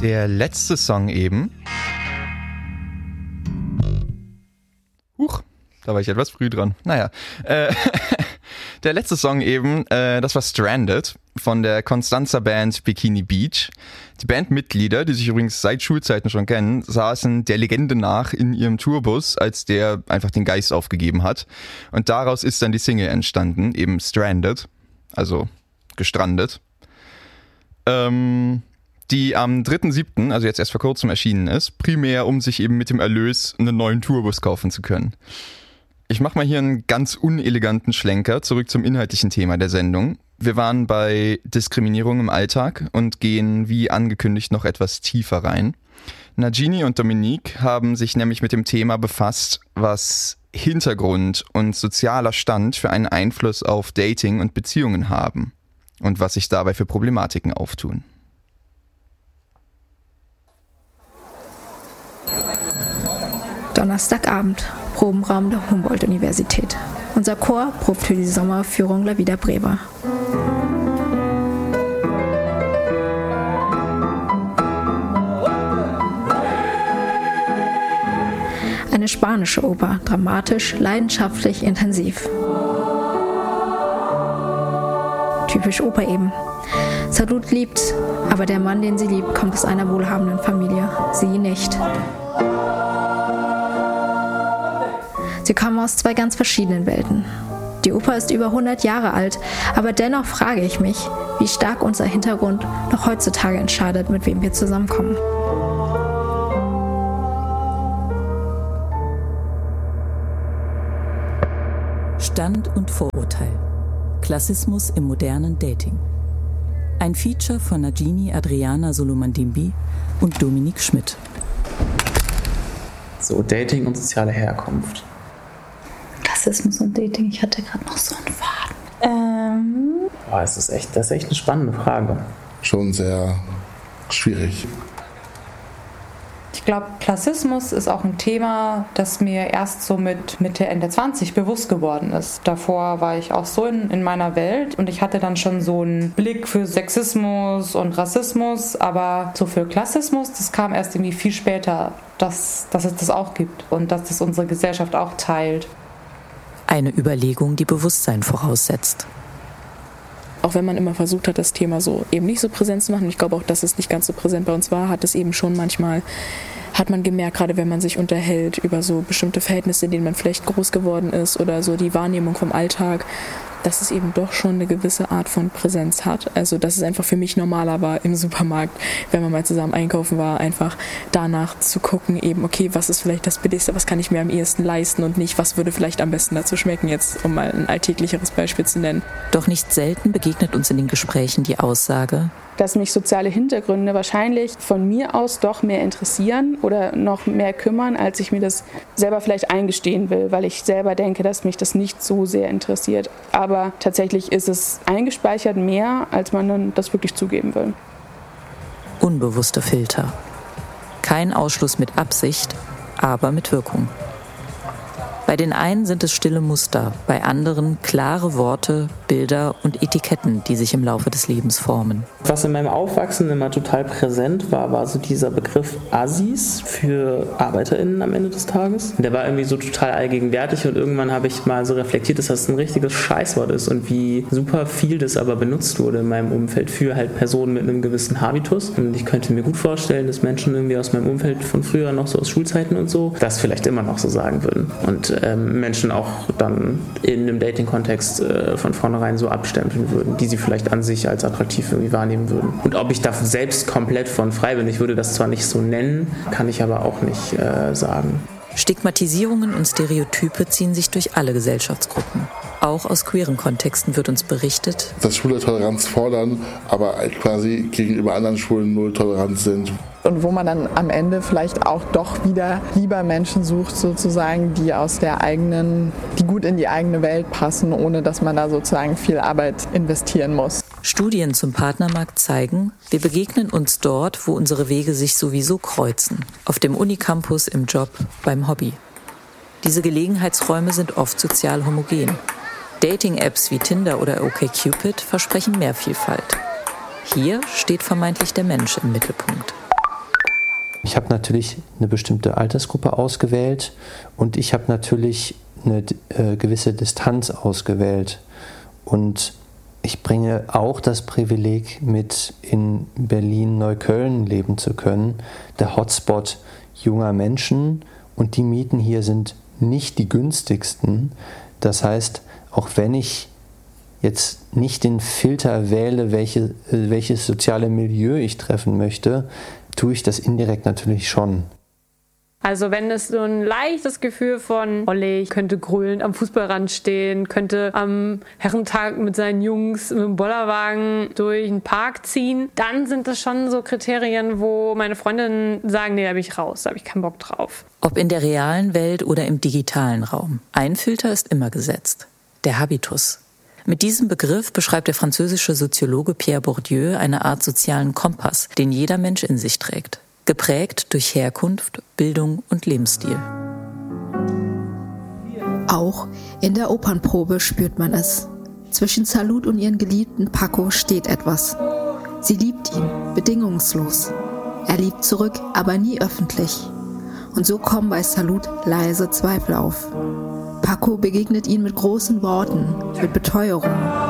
Der letzte Song eben. Da war ich etwas früh dran. Naja. Der letzte Song eben, das war Stranded von der Konstanzer Band Bikini Beach. Die Bandmitglieder, die sich übrigens seit Schulzeiten schon kennen, saßen der Legende nach in ihrem Tourbus, als der einfach den Geist aufgegeben hat. Und daraus ist dann die Single entstanden, eben Stranded, also gestrandet. Die am 3.7., also jetzt erst vor kurzem erschienen ist, primär um sich eben mit dem Erlös einen neuen Tourbus kaufen zu können. Ich mache mal hier einen ganz uneleganten Schlenker zurück zum inhaltlichen Thema der Sendung. Wir waren bei Diskriminierung im Alltag und gehen wie angekündigt noch etwas tiefer rein. Najini und Dominique haben sich nämlich mit dem Thema befasst, was Hintergrund und sozialer Stand für einen Einfluss auf Dating und Beziehungen haben und was sich dabei für Problematiken auftun. Donnerstagabend, Probenraum der Humboldt-Universität. Unser Chor probt für die Sommerführung La Vida Breva. Eine spanische Oper, dramatisch, leidenschaftlich, intensiv. Typisch Oper eben. Salud liebt, aber der Mann, den sie liebt, kommt aus einer wohlhabenden Familie, sie nicht. Sie kommen aus zwei ganz verschiedenen Welten. Die Oper ist über 100 Jahre alt, aber dennoch frage ich mich, wie stark unser Hintergrund noch heutzutage entscheidet, mit wem wir zusammenkommen. Stand und Vorurteil. Klassismus im modernen Dating. Ein Feature von Najini Adriana Solomandimbi und Dominique Schmidt. So, Dating und soziale Herkunft. Klassismus und Dating, ich hatte gerade noch so einen Faden. Das ist echt eine spannende Frage. Schon sehr schwierig. Ich glaube, Klassismus ist auch ein Thema, das mir erst so mit Mitte, Ende 20 bewusst geworden ist. Davor war ich auch so in meiner Welt und ich hatte dann schon so einen Blick für Sexismus und Rassismus, aber so für Klassismus, das kam erst irgendwie viel später, dass es das auch gibt und dass das unsere Gesellschaft auch teilt. Eine Überlegung, die Bewusstsein voraussetzt. Auch wenn man immer versucht hat, das Thema so eben nicht so präsent zu machen, ich glaube auch, dass es nicht ganz so präsent bei uns war, hat es eben schon manchmal, hat man gemerkt, gerade wenn man sich unterhält über so bestimmte Verhältnisse, in denen man vielleicht groß geworden ist oder so die Wahrnehmung vom Alltag, dass es eben doch schon eine gewisse Art von Präsenz hat. Also dass es einfach für mich normaler war im Supermarkt, wenn man mal zusammen einkaufen war, einfach danach zu gucken, eben okay, was ist vielleicht das Billigste, was kann ich mir am ehesten leisten und nicht, was würde vielleicht am besten dazu schmecken, jetzt um mal ein alltäglicheres Beispiel zu nennen. Doch nicht selten begegnet uns in den Gesprächen die Aussage, dass mich soziale Hintergründe wahrscheinlich von mir aus doch mehr interessieren oder noch mehr kümmern, als ich mir das selber vielleicht eingestehen will, weil ich selber denke, dass mich das nicht so sehr interessiert. Aber tatsächlich ist es eingespeichert mehr, als man dann das wirklich zugeben will. Unbewusste Filter. Kein Ausschluss mit Absicht, aber mit Wirkung. Bei den einen sind es stille Muster, bei anderen klare Worte, Bilder und Etiketten, die sich im Laufe des Lebens formen. Was in meinem Aufwachsen immer total präsent war, war so dieser Begriff Assis für ArbeiterInnen am Ende des Tages. Der war irgendwie so total allgegenwärtig und irgendwann habe ich mal so reflektiert, dass das ein richtiges Scheißwort ist und wie super viel das aber benutzt wurde in meinem Umfeld für halt Personen mit einem gewissen Habitus. Und ich könnte mir gut vorstellen, dass Menschen irgendwie aus meinem Umfeld von früher, noch so aus Schulzeiten und so, das vielleicht immer noch so sagen würden. Und Menschen auch dann in einem Dating-Kontext von vornherein so abstempeln würden, die sie vielleicht an sich als attraktiv irgendwie wahrnehmen würden. Und ob ich da selbst komplett von frei bin, ich würde das zwar nicht so nennen, kann ich aber auch nicht sagen. Stigmatisierungen und Stereotype ziehen sich durch alle Gesellschaftsgruppen. Auch aus queeren Kontexten wird uns berichtet, dass Schwule Toleranz fordern, aber quasi gegenüber anderen Schwulen null Toleranz sind. Und wo man dann am Ende vielleicht auch doch wieder lieber Menschen sucht, sozusagen, die die gut in die eigene Welt passen, ohne dass man da sozusagen viel Arbeit investieren muss. Studien zum Partnermarkt zeigen, wir begegnen uns dort, wo unsere Wege sich sowieso kreuzen. Auf dem Unicampus, im Job, beim Hobby. Diese Gelegenheitsräume sind oft sozial homogen. Dating-Apps wie Tinder oder OkCupid versprechen mehr Vielfalt. Hier steht vermeintlich der Mensch im Mittelpunkt. Ich habe natürlich eine bestimmte Altersgruppe ausgewählt und ich habe natürlich eine gewisse Distanz ausgewählt. Und ich bringe auch das Privileg mit, in Berlin-Neukölln leben zu können, der Hotspot junger Menschen, und die Mieten hier sind nicht die günstigsten. Das heißt, auch wenn ich jetzt nicht den Filter wähle, welches soziale Milieu ich treffen möchte, tue ich das indirekt natürlich schon. Also wenn es so ein leichtes Gefühl von ich könnte grölend am Fußballrand stehen, könnte am Herrentag mit seinen Jungs mit dem Bollerwagen durch den Park ziehen, dann sind das schon so Kriterien, wo meine Freundinnen sagen, nee, da bin ich raus, da habe ich keinen Bock drauf. Ob in der realen Welt oder im digitalen Raum. Ein Filter ist immer gesetzt: der Habitus. Mit diesem Begriff beschreibt der französische Soziologe Pierre Bourdieu eine Art sozialen Kompass, den jeder Mensch in sich trägt. Geprägt durch Herkunft, Bildung und Lebensstil. Auch in der Opernprobe spürt man es. Zwischen Salud und ihren Geliebten Paco steht etwas. Sie liebt ihn, bedingungslos. Er liebt zurück, aber nie öffentlich. Und so kommen bei Salud leise Zweifel auf. Paco begegnet ihn mit großen Worten, mit Beteuerungen.